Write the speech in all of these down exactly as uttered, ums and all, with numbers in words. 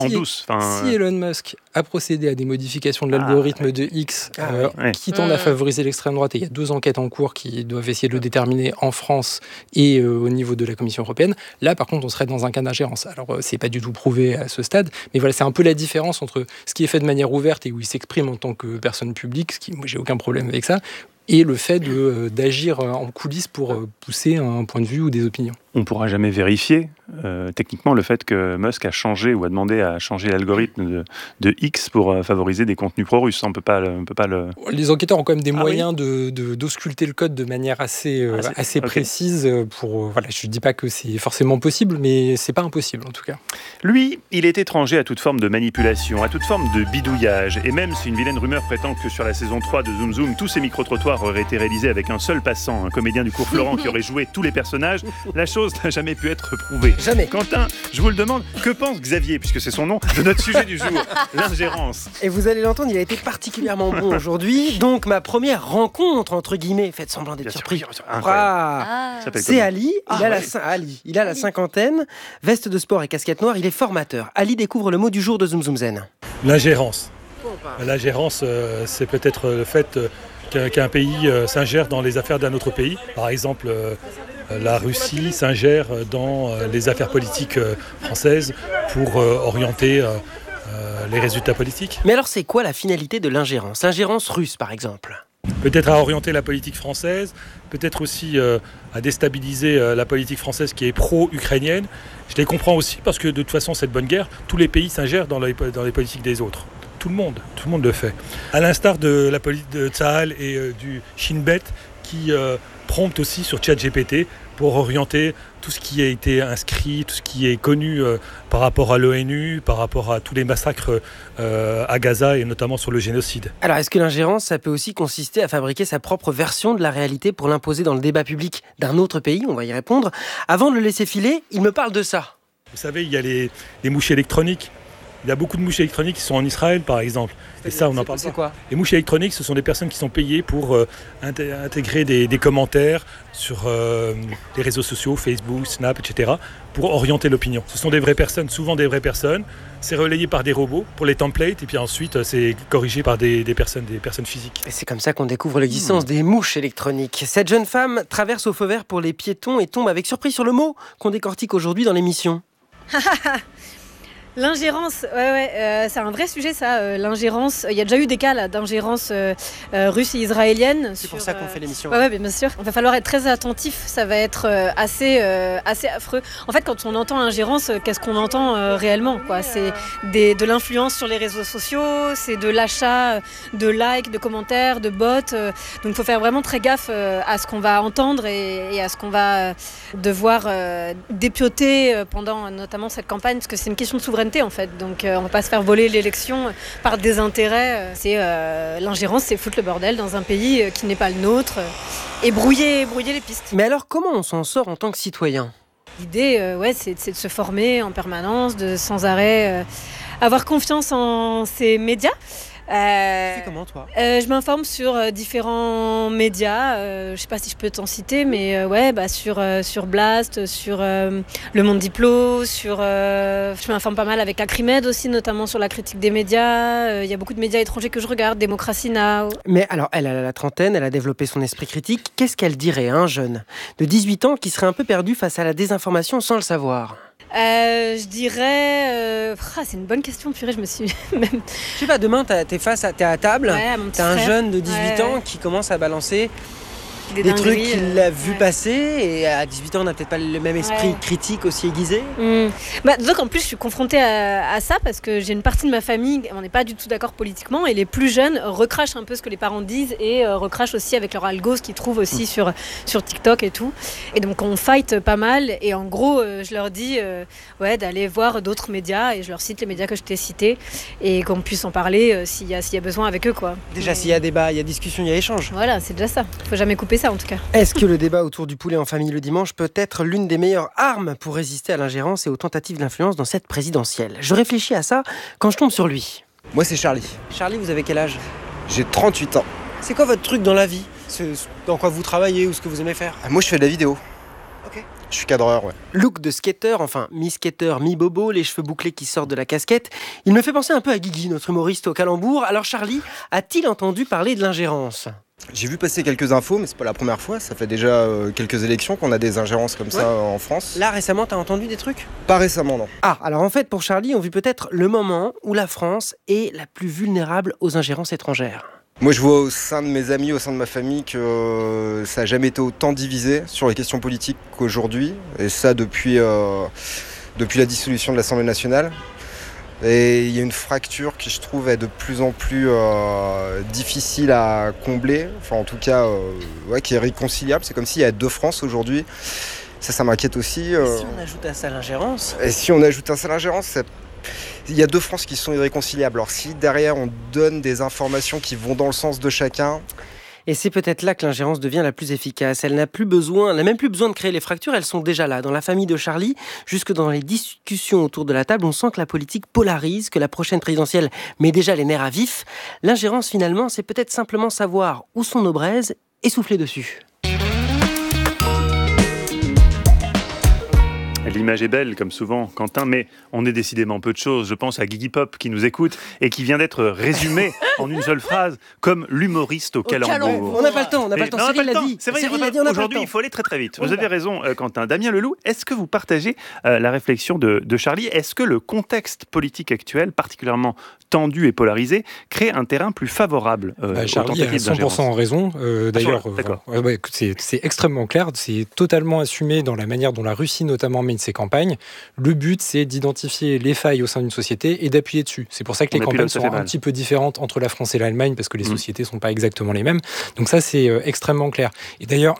en si, douce. Enfin, si Elon Musk a procédé à des modifications de l'algorithme ah, de X ah, euh, ouais. qui tendent mmh. à favoriser l'extrême droite, et il y a deux enquêtes en cours qui doivent essayer de le déterminer en France et euh, au niveau de la Commission européenne, là par contre on serait dans un cas d'ingérence. Alors euh, c'est pas du tout prouvé à ce stade, mais voilà, c'est un peu la différence entre ce qui est fait de manière ouverte et où il s'exprime en tant que personne publique, ce qui, moi j'ai aucun problème avec ça, et le fait de, euh, d'agir en coulisses pour euh, pousser un point de vue ou des opinions. On ne pourra jamais vérifier euh, techniquement le fait que Musk a changé ou a demandé à changer l'algorithme de, de X pour euh, favoriser des contenus pro-russes. On ne peut pas le... Les enquêteurs ont quand même des ah, moyens oui. de, de, d'ausculter le code de manière assez, euh, ah, assez okay. précise. Pour, euh, voilà, je ne dis pas que c'est forcément possible, mais ce n'est pas impossible en tout cas. Lui, il est étranger à toute forme de manipulation, à toute forme de bidouillage. Et même si une vilaine rumeur prétend que sur la saison trois de Zoom Zoom, tous ces micro-trottoirs auraient été réalisés avec un seul passant, un comédien du cours Florent qui aurait joué tous les personnages, la chose n'a jamais pu être prouvée. Jamais. Quentin, je vous le demande, que pense Xavier, puisque c'est son nom, de notre sujet du jour, l'ingérence? Et vous allez l'entendre, il a été particulièrement bon aujourd'hui. Donc ma première rencontre, entre guillemets, faites semblant d'être surpris. Ah, ah. C'est Ali, il, ah, a ouais. la, Ali. il a la cinquantaine, veste de sport et casquette noire, il est formateur. Ali découvre le mot du jour de Zoom Zoom Zen. L'ingérence. L'ingérence, euh, c'est peut-être le fait euh, qu'un pays euh, s'ingère dans les affaires d'un autre pays. Par exemple, euh, la Russie s'ingère dans euh, les affaires politiques euh, françaises pour euh, orienter euh, euh, les résultats politiques. Mais alors, c'est quoi la finalité de l'ingérence? L'ingérence russe, par exemple? Peut-être à orienter la politique française, peut-être aussi euh, à déstabiliser euh, la politique française qui est pro-ukrainienne. Je les comprends aussi parce que de toute façon, cette bonne guerre, tous les pays s'ingèrent dans les, dans les politiques des autres. Tout le monde, tout le monde le fait. À l'instar de la politique de Tsahal et euh, du Shin Bet qui euh, promptent aussi sur ChatGPT pour orienter tout ce qui a été inscrit, tout ce qui est connu euh, par rapport à l'ONU, par rapport à tous les massacres euh, à Gaza et notamment sur le génocide. Alors est-ce que l'ingérence, ça peut aussi consister à fabriquer sa propre version de la réalité pour l'imposer dans le débat public d'un autre pays? On va y répondre. Avant de le laisser filer, il me parle de ça. Vous savez, il y a les, les mouches électroniques. Il y a beaucoup de mouches électroniques qui sont en Israël, par exemple. Et ça, on en parle pas. C'est quoi? Les mouches électroniques, ce sont des personnes qui sont payées pour euh, intégrer des, des commentaires sur euh, les réseaux sociaux, Facebook, Snap, et cetera, pour orienter l'opinion. Ce sont des vraies personnes, souvent des vraies personnes. C'est relayé par des robots pour les templates, et puis ensuite, c'est corrigé par des, des, personnes, des personnes physiques. Et c'est comme ça qu'on découvre l'existence mmh. des mouches électroniques. Cette jeune femme traverse au feu vert pour les piétons et tombe avec surprise sur le mot qu'on décortique aujourd'hui dans l'émission. L'ingérence, ouais, ouais, euh, c'est un vrai sujet ça, euh, l'ingérence. Il y a déjà eu des cas là, d'ingérence euh, euh, russe et israélienne. C'est sur, pour ça qu'on euh, fait l'émission. Ouais, ouais, bien sûr. Il va falloir être très attentif, ça va être euh, assez, euh, assez affreux. En fait, quand on entend ingérence, qu'est-ce qu'on entend euh, réellement quoi? C'est des, de l'influence sur les réseaux sociaux, c'est de l'achat de likes, de commentaires, de bots. Euh, donc il faut faire vraiment très gaffe euh, à ce qu'on va entendre et, et à ce qu'on va euh, devoir euh, dépioter pendant notamment cette campagne, parce que c'est une question de souveraineté. En fait, donc euh, on va pas se faire voler l'élection par des intérêts. C'est euh, l'ingérence, c'est foutre le bordel dans un pays qui n'est pas le nôtre euh, et brouiller, brouiller les pistes. Mais alors, comment on s'en sort en tant que citoyen? L'idée, euh, ouais, c'est, c'est de se former en permanence, de sans arrêt euh, avoir confiance en ces médias. Euh, tu fais comment toi? euh, Je m'informe sur euh, différents médias. Euh, je sais pas si je peux t'en citer, mais euh, ouais, bah sur euh, sur Blast, sur euh, Le Monde Diplo, sur. Euh, je m'informe pas mal avec Acrimed aussi, notamment sur la critique des médias. Il euh, y a beaucoup de médias étrangers que je regarde, Démocratie Now. Mais alors, elle a la trentaine, elle a développé son esprit critique. Qu'est-ce qu'elle dirait à un jeune de dix-huit ans qui serait un peu perdu face à la désinformation sans le savoir? Euh, je dirais... Euh... Ah, c'est une bonne question, purée, je me suis même... Je sais pas, demain, t'es face à, t'es à table, ouais, t'as un frère. jeune de dix-huit ouais, ans ouais. qui commence à balancer des, des trucs qu'il a vu ouais. passer, et à dix-huit ans, on n'a peut-être pas le même esprit ouais. critique aussi aiguisé. Mmh. Bah, donc en plus, je suis confrontée à, à ça parce que j'ai une partie de ma famille, on n'est pas du tout d'accord politiquement, et les plus jeunes recrachent un peu ce que les parents disent et euh, recrachent aussi avec leur algo ce qu'ils trouvent aussi mmh. sur, sur TikTok et tout. Et donc on fight pas mal, et en gros, euh, je leur dis euh, ouais, d'aller voir d'autres médias, et je leur cite les médias que je t'ai cités, et qu'on puisse en parler euh, s'il y a, s'il y a besoin avec eux, quoi. Déjà, Mais... s'il y a débat, il y a discussion, il y a échange. Voilà, c'est déjà ça. Faut jamais couper ça en tout cas. Est-ce que le débat autour du poulet en famille le dimanche peut être l'une des meilleures armes pour résister à l'ingérence et aux tentatives d'influence dans cette présidentielle? Je réfléchis à ça quand je tombe sur lui. Moi, c'est Charlie. Charlie, vous avez quel âge? J'ai trente-huit ans. C'est quoi votre truc dans la vie? C'est dans quoi vous travaillez ou ce que vous aimez faire? Ah, moi, je fais de la vidéo. Ok. Je suis cadreur, ouais. Look de skater, enfin mi-skater, mi-bobo, les cheveux bouclés qui sortent de la casquette. Il me fait penser un peu à Guigui, notre humoriste au calembour. Alors Charlie, a-t-il entendu parler de l'ingérence ? J'ai vu passer quelques infos, mais c'est pas la première fois. Ça fait déjà euh, quelques élections qu'on a des ingérences comme ouais. ça euh, en France. Là, récemment, t'as entendu des trucs ? Pas récemment, non. Ah, alors en fait, pour Charlie, on vit peut-être le moment où la France est la plus vulnérable aux ingérences étrangères. Moi, je vois au sein de mes amis, au sein de ma famille, que euh, ça n'a jamais été autant divisé sur les questions politiques qu'aujourd'hui. Et ça, depuis, euh, depuis la dissolution de l'Assemblée nationale. Et il y a une fracture qui, je trouve, est de plus en plus euh, difficile à combler. Enfin, en tout cas, euh, ouais, qui est réconciliable. C'est comme s'il y a deux France aujourd'hui. Ça, ça m'inquiète aussi. Euh... Et si on ajoute à ça l'ingérence ? Et si on ajoute à ça l'ingérence, ça... il y a deux France qui sont irréconciliables. Alors si derrière on donne des informations qui vont dans le sens de chacun... Et c'est peut-être là que l'ingérence devient la plus efficace. Elle n'a plus besoin, elle n'a même plus besoin de créer les fractures, elles sont déjà là. Dans la famille de Charlie, jusque dans les discussions autour de la table, on sent que la politique polarise, que la prochaine présidentielle met déjà les nerfs à vif. L'ingérence finalement, c'est peut-être simplement savoir où sont nos braises et souffler dessus. L'image est belle, comme souvent, Quentin, mais on est décidément peu de choses. Je pense à Guigui Pop qui nous écoute et qui vient d'être résumé en une seule phrase comme l'humoriste au calembour. On n'a pas le temps, on n'a pas le temps. Non, Cyril l'a dit. C'est vrai, Cyril l'a dit, on n'a pas le aujourd'hui, temps. il faut aller très très vite. Vous avez raison, Quentin. Damien Leloup, est-ce que vous partagez euh, la réflexion de, de Charlie ? Est-ce que le contexte politique actuel, particulièrement tendu et polarisé, crée un terrain plus favorable euh, bah, Charlie a cent pour cent raison. Euh, d'ailleurs, ah, euh, ouais, c'est, c'est extrêmement clair. C'est totalement assumé dans la manière dont la Russie notamment mène ses campagnes. Le but, c'est d'identifier les failles au sein d'une société et d'appuyer dessus. C'est pour ça que les campagnes sont un petit peu différentes entre la France et l'Allemagne, parce que les mmh. sociétés ne sont pas exactement les mêmes. Donc ça, c'est euh, extrêmement clair. Et d'ailleurs...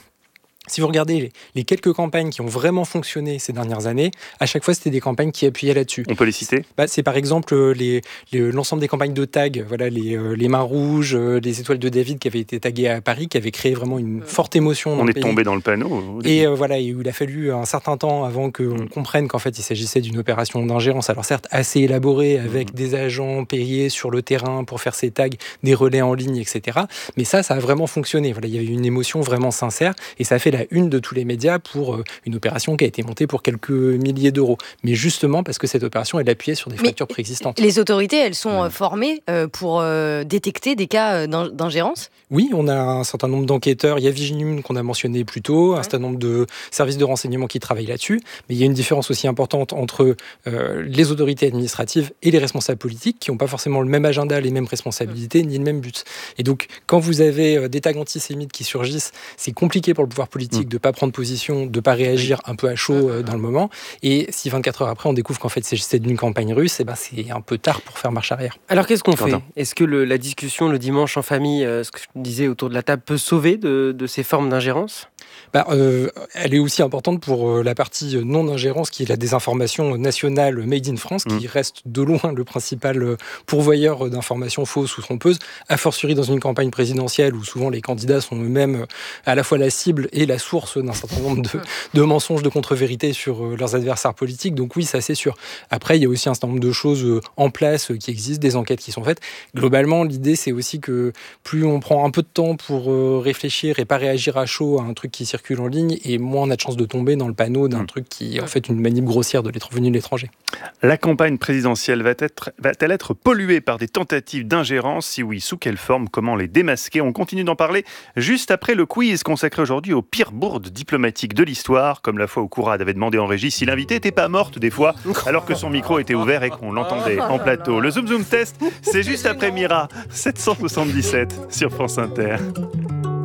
Si vous regardez les, les quelques campagnes qui ont vraiment fonctionné ces dernières années, à chaque fois, c'était des campagnes qui appuyaient là-dessus. On peut les citer ? bah, C'est par exemple les, les, l'ensemble des campagnes de tag, voilà, les, les mains rouges, les étoiles de David qui avaient été taguées à Paris, qui avaient créé vraiment une forte émotion dans On le est pays. tombé dans le panneau. Et euh, voilà, il a fallu un certain temps avant qu'on mmh. comprenne qu'en fait, il s'agissait d'une opération d'ingérence. Alors certes, assez élaborée, avec mmh. des agents payés sur le terrain pour faire ces tags, des relais en ligne, et cetera. Mais ça, ça a vraiment fonctionné. Voilà, il y avait une émotion vraiment sincère et ça a fait la une de tous les médias pour une opération qui a été montée pour quelques milliers d'euros. Mais justement parce que cette opération, elle appuyait sur des fractures préexistantes. Les autorités, elles sont ouais. formées pour détecter des cas d'ingérence ? Oui, on a un certain nombre d'enquêteurs. Il y a Viginum qu'on a mentionné plus tôt, ouais. un certain nombre de services de renseignement qui travaillent là-dessus. Mais il y a une différence aussi importante entre euh, les autorités administratives et les responsables politiques qui n'ont pas forcément le même agenda, les mêmes responsabilités, mmh. ni le même but. Et donc, quand vous avez des tags antisémites qui surgissent, c'est compliqué pour le pouvoir politique mmh. de ne pas prendre position, de ne pas réagir un peu à chaud euh, dans le moment. Et si vingt-quatre heures après, on découvre qu'en fait, c'est d'une campagne russe, eh ben, c'est un peu tard pour faire marche arrière. Alors, qu'est-ce qu'on fait ? Est-ce que le, la discussion le dimanche en famille, euh, ce que je disais autour de la table, peut sauver de, de ces formes d'ingérence ? Bah, euh, elle est aussi importante pour euh, la partie non-ingérence qui est la désinformation nationale made in France, qui mmh. reste de loin le principal pourvoyeur d'informations fausses ou trompeuses, a fortiori dans une campagne présidentielle où souvent les candidats sont eux-mêmes à la fois la cible et la source d'un certain nombre de, de mensonges, de contre-vérités sur euh, leurs adversaires politiques. Donc oui, ça c'est sûr. Après, il y a aussi un certain nombre de choses euh, en place euh, qui existent, des enquêtes qui sont faites. Globalement, l'idée c'est aussi que plus on prend un peu de temps pour euh, réfléchir et pas réagir à chaud à un truc qui circule en ligne, et moins on a de chances de tomber dans le panneau d'un mmh. truc qui est en fait une manip grossière de l'être venu de l'étranger. La campagne présidentielle va être, va-t-elle être polluée par des tentatives d'ingérence ? Si oui, sous quelle forme ? Comment les démasquer ? On continue d'en parler juste après le quiz consacré aujourd'hui aux pires bourdes diplomatiques de l'histoire, comme la fois où Courade avait demandé en régie si l'invité n'était pas morte des fois, alors que son micro était ouvert et qu'on l'entendait en plateau. Le Zoom Zoom Test, c'est juste après Mira, sept cent soixante-dix-sept sur France Inter.